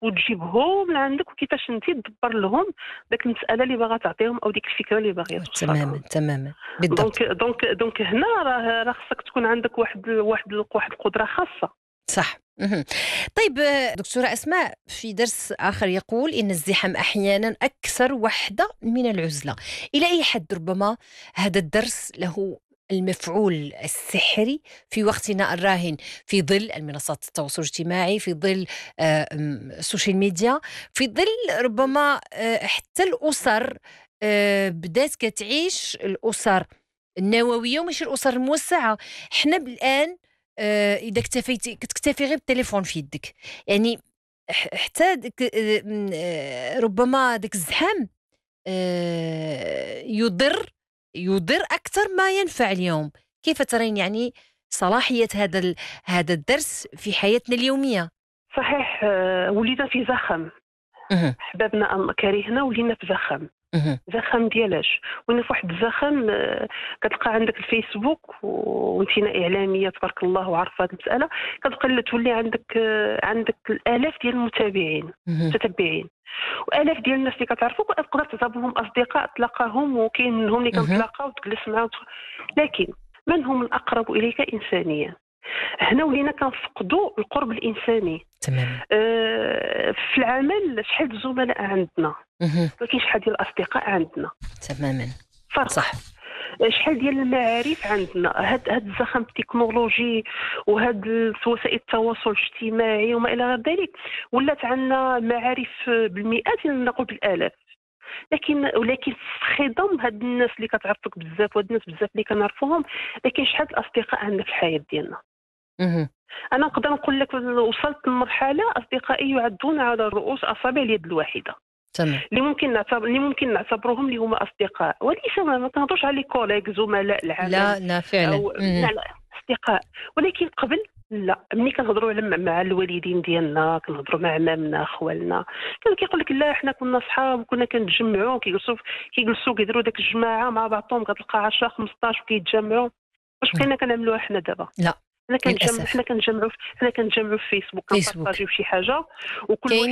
وتجيبهم من عندك، وكيفاش انت تدبر لهم داك المساله اللي باغا تعطيهم او ديك الفكره اللي باغيه توصل لهم. تماما تماما بالضبط. دونك هنا راه خصك تكون عندك واحد القدره خاصه. صح. طيب دكتورة أسماء، في درس آخر يقول إن الزحام أحيانا أكثر وحدة من العزلة. إلى أي حد ربما هذا الدرس له المفعول السحري في وقتنا الراهن، في ظل المنصات التواصل الاجتماعي، في ظل السوشيال ميديا، في ظل ربما حتى الأسر بدات كتعيش الأسر النووية ومش الأسر الموسعة. حنا الآن إذا كتكتفي غير بالتليفون في يدك، يعني حتى ربما داك الزحام يضر أكثر ما ينفع اليوم. كيف ترين يعني صلاحية هذا الدرس في حياتنا اليومية؟ صحيح. ولينا في زخم، حبابنا أم كرهنا ولينا في زخم. زخم ديالاش وين في واحد الزخم. كتلقى عندك الفيسبوك وانتينا اعلاميه تبارك الله وعارفه هذه المساله، كتبقى تولي عندك الالاف ديال المتابعين متتبعين، والاف ديال الناس اللي كتعرفوك وتقدر تعتبرهم اصدقاء تلاقاهم، وكاين منهم اللي كنتلاقاو وتجلس معاهم، لكن من هم الاقرب اليك انسانيا؟ هنا ولينا كنفقدوا القرب الانساني. تماما. في العمل شحال الزملاء عندنا، ولكن شحال ديال الاصدقاء عندنا؟ تماما. فرق. صح. شحال ديال المعارف عندنا؟ هاد الزخم التكنولوجي وهاد وسائل التواصل الاجتماعي وما الى غير ذلك ولات عندنا معارف بالمئات نقول بالالاف، ولكن خضم هاد الناس اللي كتعرفك بزاف وهاد الناس بزاف اللي كنعرفوهم، لكن شحال الاصدقاء عندنا في الحياه ديالنا؟ انا نقدر نقول لك وصلت لمرحله اصدقائي يعدون على رؤوس اصابع اليد الواحده. تمام. اللي ممكن نعتبرهم اللي هما اصدقاء، وليس ما كنهضرش على كوليك زملاء العمل. لا فعلا. لا اصدقاء. ولكن قبل لا، ملي كنهضروا مع الوالدين ديالنا، كنهضروا مع عمامنا خوالنا، كانوا كيقول لك لا حنا كنا صحاب وكنا كنتجمعوا، كيجلسوا كيديروا داك الجماعه مع بعضهم، كتلقى 10 15 كيتجمعوا. واش بقينا كنعملوها حنا دابا؟ لا حنا كنتجمعوا في فيسبوك، كنبارطاجيو شي حاجه وكل